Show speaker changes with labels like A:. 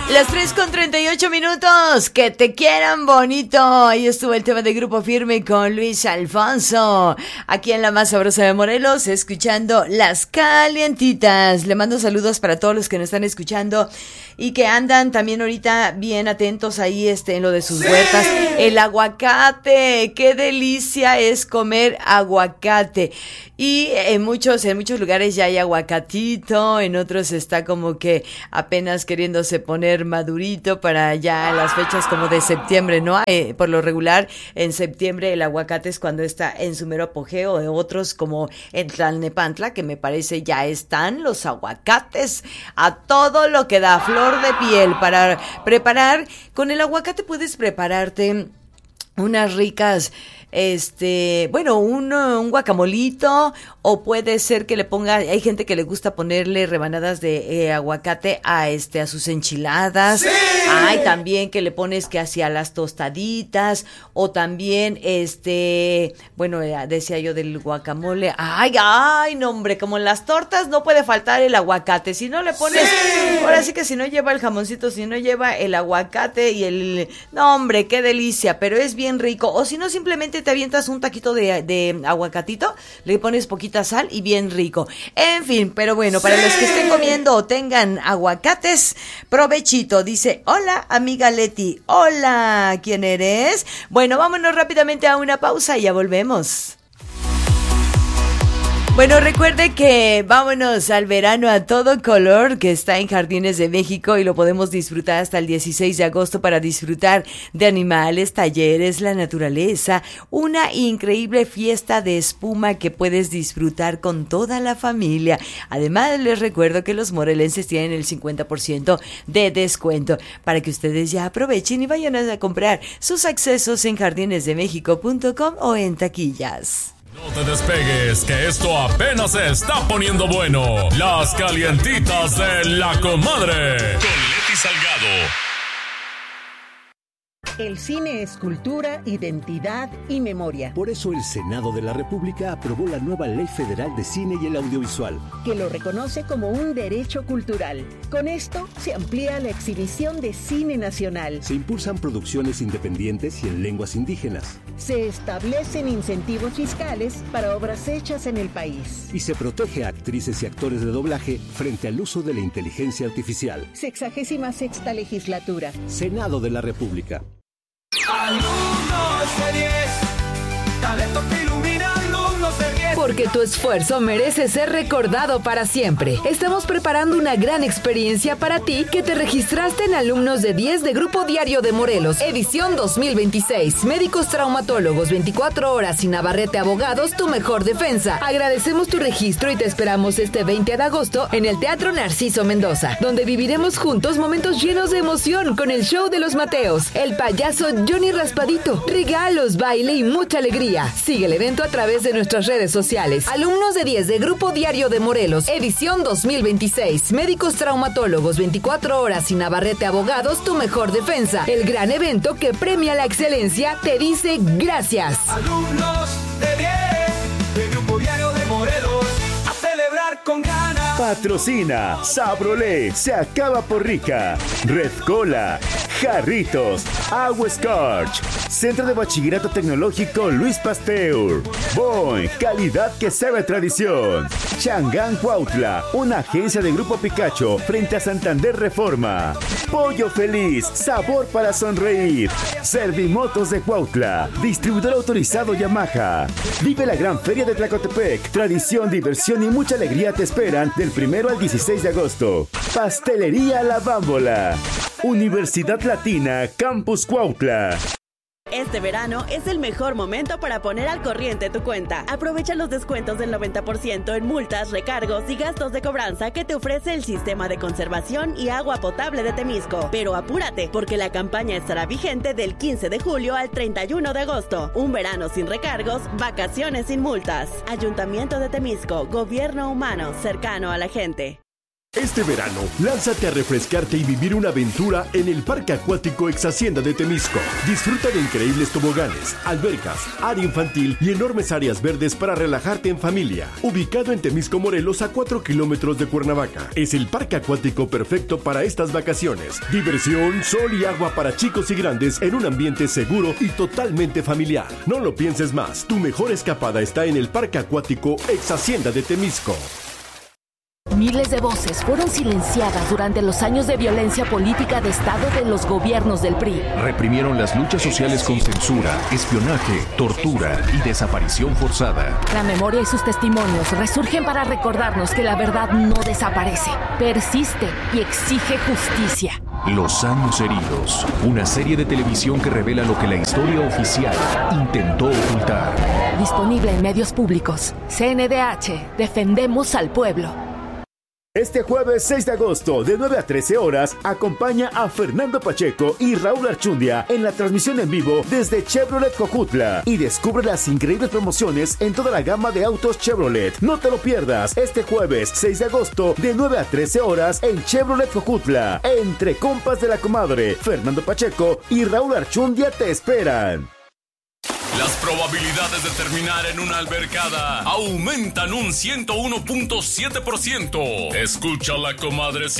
A: Las 3:38. Que te quieran bonito. Ahí estuvo el tema de Grupo Firme con Luis Alfonso. Aquí en la más sabrosa de Morelos, escuchando Las Calientitas. Le mando saludos para todos los que nos están escuchando y que andan también ahorita bien atentos ahí en lo de sus huertas. El aguacate, qué delicia es comer aguacate. Y en muchos lugares ya hay aguacatito, en otros está como que apenas queriéndose poner madurito para ya las fechas como de septiembre, ¿no? Por lo regular, en septiembre el aguacate es cuando está en su mero apogeo, otros como en Tlalnepantla, que me parece ya están los aguacates a todo lo que da, flor de piel. Para preparar, con el aguacate puedes prepararte unas ricas, un guacamolito, o puede ser que le ponga, hay gente que le gusta ponerle rebanadas de aguacate a sus enchiladas. ¡Sí! Hay también que le pones que hacia las tostaditas, o también decía yo del guacamole. Ay, no, hombre, como en las tortas no puede faltar el aguacate. Si no le pones, ¡sí! Ahora sí que si no lleva el jamoncito, si no lleva el aguacate y no, hombre, qué delicia, pero es bien rico. O si no, simplemente te avientas un taquito de aguacatito, le pones poquita sal y bien rico. En fin, pero bueno, para los que estén comiendo o tengan aguacates, provechito. Dice, hola, amiga Leti. Hola, ¿quién eres? Bueno, vámonos rápidamente a una pausa y ya volvemos. Bueno, recuerde que vámonos al verano a todo color, que está en Jardines de México y lo podemos disfrutar hasta el 16 de agosto para disfrutar de animales, talleres, la naturaleza, una increíble fiesta de espuma que puedes disfrutar con toda la familia. Además, les recuerdo que los morelenses tienen el 50% de descuento para que ustedes ya aprovechen y vayan a comprar sus accesos en jardinesdemexico.com o en taquillas.
B: No te despegues, que esto apenas se está poniendo bueno. Las calientitas de la comadre. Con Leti Salgado.
C: El cine es cultura, identidad y memoria.
D: Por eso el Senado de la República aprobó la nueva Ley Federal de Cine y el Audiovisual,
C: que lo reconoce como un derecho cultural. Con esto se amplía la exhibición de cine nacional.
D: Se impulsan producciones independientes y en lenguas indígenas.
C: Se establecen incentivos fiscales para obras hechas en el país.
D: Y se protege a actrices y actores de doblaje frente al uso de la inteligencia artificial.
C: 66ª legislatura.
D: Senado de la República.
E: Alumnos de 10, talento que ilumina, alumnos de 10.
F: Porque tu esfuerzo merece ser recordado para siempre. Estamos preparando una gran experiencia para ti que te registraste en Alumnos de 10 de Grupo Diario de Morelos, edición 2026. Médicos traumatólogos, 24 horas y Navarrete Abogados, tu mejor defensa. Agradecemos tu registro y te esperamos este 20 de agosto en el Teatro Narciso Mendoza, donde viviremos juntos momentos llenos de emoción con el show de los Mateos, el payaso Johnny Raspadito, regalos, baile y mucha alegría. Sigue el evento a través de nuestras redes sociales. Alumnos de 10 de Grupo Diario de Morelos, edición 2026. Médicos traumatólogos, 24 horas y Navarrete Abogados, tu mejor defensa. El gran evento que premia la excelencia te dice gracias.
E: Alumnos de 10 de Grupo Diario de Morelos, a celebrar con ganas.
G: Patrocina Sabrolé, se acaba por rica. Red Cola, Jarritos, Agua Scorch, Centro de Bachillerato Tecnológico Luis Pasteur, Boing, calidad que sabe a tradición. Changán Cuautla, una agencia de Grupo Picacho frente a Santander Reforma. Pollo Feliz, sabor para sonreír. Servimotos de Cuautla, distribuidor autorizado Yamaha. Vive la gran feria de Tlacotepec. Tradición, diversión y mucha alegría te esperan del 1 al 16 de agosto. Pastelería La Bámbola. Universidad Latina, Campus Cuautla.
H: Este verano es el mejor momento para poner al corriente tu cuenta. Aprovecha los descuentos del 90% en multas, recargos y gastos de cobranza que te ofrece el Sistema de Conservación y Agua Potable de Temisco. Pero apúrate, porque la campaña estará vigente del 15 de julio al 31 de agosto. Un verano sin recargos, vacaciones sin multas. Ayuntamiento de Temisco, gobierno humano cercano a la gente.
I: Este verano, lánzate a refrescarte y vivir una aventura en el Parque Acuático Ex Hacienda de Temisco. Disfruta de increíbles toboganes, albercas, área infantil y enormes áreas verdes para relajarte en familia. Ubicado en Temisco, Morelos, a 4 kilómetros de Cuernavaca. Es el parque acuático perfecto para estas vacaciones. Diversión, sol y agua para chicos y grandes en un ambiente seguro y totalmente familiar. No lo pienses más, tu mejor escapada está en el Parque Acuático Ex Hacienda de Temisco.
J: Miles de voces fueron silenciadas durante los años de violencia política de Estado de los gobiernos del PRI.
K: Reprimieron las luchas sociales con censura, espionaje, tortura y desaparición forzada.
J: La memoria y sus testimonios resurgen para recordarnos que la verdad no desaparece, persiste y exige justicia.
K: Los años heridos, una serie de televisión que revela lo que la historia oficial intentó ocultar.
J: Disponible en medios públicos. CNDH, defendemos al pueblo.
G: Este jueves 6 de agosto, de 9 a 13 horas, acompaña a Fernando Pacheco y Raúl Archundia en la transmisión en vivo desde Chevrolet Jojutla y descubre las increíbles promociones en toda la gama de autos Chevrolet. No te lo pierdas, este jueves 6 de agosto, de 9 a 13 horas en Chevrolet Jojutla. Entre compas de la comadre, Fernando Pacheco y Raúl Archundia te esperan.
B: Las probabilidades de terminar en una albercada aumentan un 101.7%. Escucha la comadre